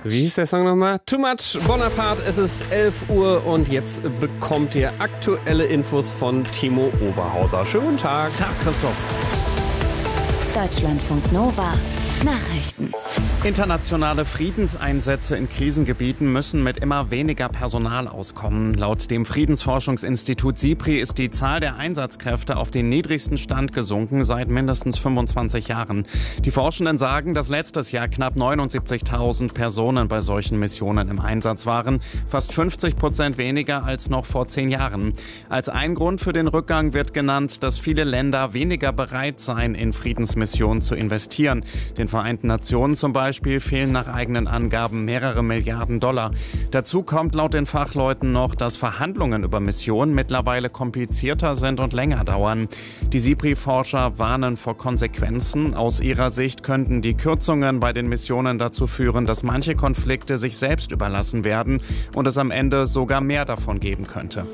Wie hieß der Song nochmal? Too Much Bonaparte. Es ist 11 Uhr und jetzt bekommt ihr aktuelle Infos von Timo Oberhauser. Schönen guten Tag. Tag, Christoph. Deutschlandfunk Nova. Nachrichten. Internationale Friedenseinsätze in Krisengebieten müssen mit immer weniger Personal auskommen. Laut dem Friedensforschungsinstitut SIPRI ist die Zahl der Einsatzkräfte auf den niedrigsten Stand gesunken seit mindestens 25 Jahren. Die Forschenden sagen, dass letztes Jahr knapp 79.000 Personen bei solchen Missionen im Einsatz waren. Fast 50% weniger als noch vor 10 Jahren. Als ein Grund für den Rückgang wird genannt, dass viele Länder weniger bereit seien, in Friedensmissionen zu investieren. Den Vereinten Nationen zum Beispiel fehlen nach eigenen Angaben mehrere Milliarden $. Dazu kommt laut den Fachleuten noch, dass Verhandlungen über Missionen mittlerweile komplizierter sind und länger dauern. Die SIPRI-Forscher warnen vor Konsequenzen. Aus ihrer Sicht könnten die Kürzungen bei den Missionen dazu führen, dass manche Konflikte sich selbst überlassen werden und es am Ende sogar mehr davon geben könnte.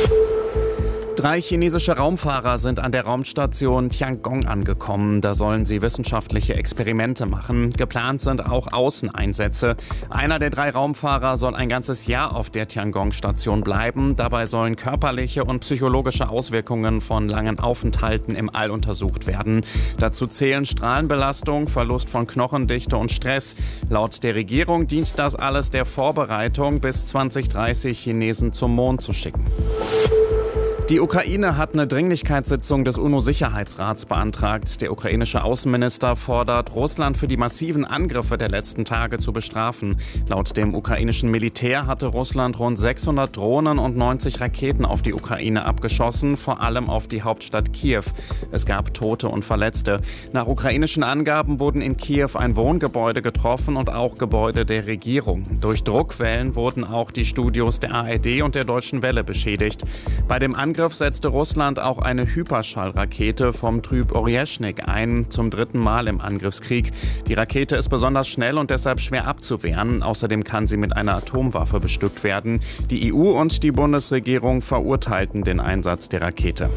3 chinesische Raumfahrer sind an der Raumstation Tiangong angekommen. Da sollen sie wissenschaftliche Experimente machen. Geplant sind auch Außeneinsätze. Einer der 3 Raumfahrer soll ein ganzes Jahr auf der Tiangong-Station bleiben. Dabei sollen körperliche und psychologische Auswirkungen von langen Aufenthalten im All untersucht werden. Dazu zählen Strahlenbelastung, Verlust von Knochendichte und Stress. Laut der Regierung dient das alles der Vorbereitung, bis 2030 Chinesen zum Mond zu schicken. Die Ukraine hat eine Dringlichkeitssitzung des UNO-Sicherheitsrats beantragt. Der ukrainische Außenminister fordert, Russland für die massiven Angriffe der letzten Tage zu bestrafen. Laut dem ukrainischen Militär hatte Russland rund 600 Drohnen und 90 Raketen auf die Ukraine abgeschossen, vor allem auf die Hauptstadt Kiew. Es gab Tote und Verletzte. Nach ukrainischen Angaben wurden in Kiew ein Wohngebäude getroffen und auch Gebäude der Regierung. Durch Druckwellen wurden auch die Studios der ARD und der Deutschen Welle beschädigt. Bei dem Angriff setzte Russland auch eine Hyperschallrakete vom Typ Oryezhnik ein, zum 3. Mal im Angriffskrieg. Die Rakete ist besonders schnell und deshalb schwer abzuwehren. Außerdem kann sie mit einer Atomwaffe bestückt werden. Die EU und die Bundesregierung verurteilten den Einsatz der Rakete.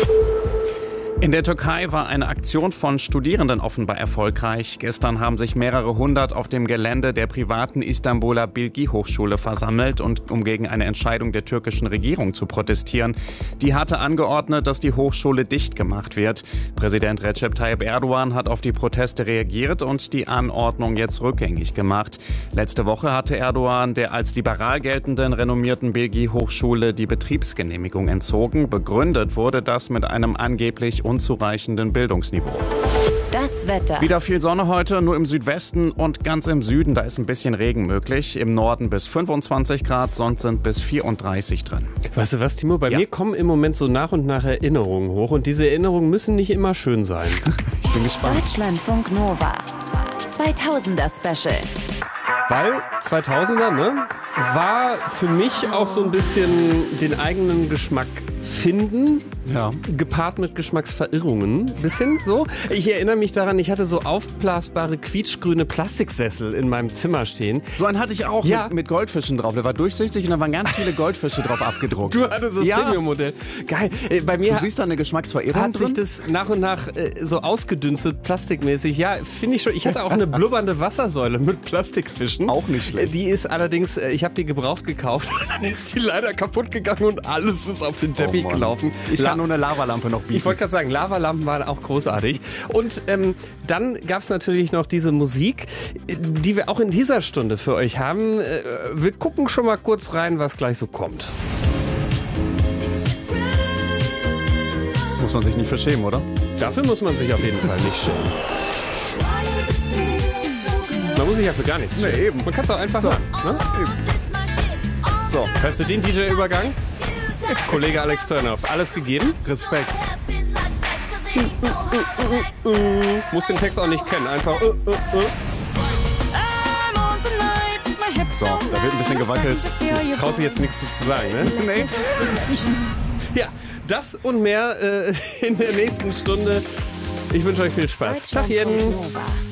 In der Türkei war eine Aktion von Studierenden offenbar erfolgreich. Gestern haben sich mehrere hundert auf dem Gelände der privaten Istanbuler Bilgi-Hochschule versammelt, um gegen eine Entscheidung der türkischen Regierung zu protestieren. Die hatte angeordnet, dass die Hochschule dicht gemacht wird. Präsident Recep Tayyip Erdogan hat auf die Proteste reagiert und die Anordnung jetzt rückgängig gemacht. Letzte Woche hatte Erdogan der als liberal geltenden renommierten Bilgi-Hochschule die Betriebsgenehmigung entzogen. Begründet wurde das mit einem angeblich unzureichenden Bildungsniveau. Das Wetter. Wieder viel Sonne heute, nur im Südwesten und ganz im Süden, da ist ein bisschen Regen möglich. Im Norden bis 25 Grad, sonst sind bis 34 drin. Weißt du was, Timo? Bei mir kommen im Moment so nach und nach Erinnerungen hoch und diese Erinnerungen müssen nicht immer schön sein. Ich bin gespannt. Deutschlandfunk Nova. 2000er Special. Weil 2000er, ne, war für mich auch so ein bisschen den eigenen Geschmack finden, gepaart mit Geschmacksverirrungen, bisschen so. Ich erinnere mich daran, ich hatte so aufblasbare, quietschgrüne Plastiksessel in meinem Zimmer stehen. So einen hatte ich auch mit Goldfischen drauf. Der war durchsichtig und da waren ganz viele Goldfische drauf abgedruckt. Du hattest das Premium-Modell. Geil. Bei mir du siehst da eine Geschmacksverirrung hat sich das nach und nach so ausgedünstet, plastikmäßig. Ja, finde ich schon. Ich hatte auch eine blubbernde Wassersäule mit Plastikfischen. Auch nicht schlecht. Die ist allerdings, ich habe die gebraucht gekauft, dann ist die leider kaputt gegangen und alles ist auf den Teppich gelaufen. Ich kann nur eine Lavalampe noch bieten. Ich wollte gerade sagen, Lavalampen waren auch großartig. Und dann gab es natürlich noch diese Musik, die wir auch in dieser Stunde für euch haben. Wir gucken schon mal kurz rein, was gleich so kommt. Muss man sich nicht für schämen, oder? Dafür muss man sich auf jeden Fall nicht schämen. Man muss sich ja für gar nichts schämen. Nee, eben. Man kann es auch einfach machen. Ne? So, hörst du den DJ-Übergang? Kollege Alex Turner, alles gegeben? Respekt. Muss den Text auch nicht kennen, einfach. So, da wird ein bisschen gewackelt. Traust du jetzt nichts zu sagen, ne? Nee. Ja, das und mehr in der nächsten Stunde. Ich wünsche euch viel Spaß. Tag jeden.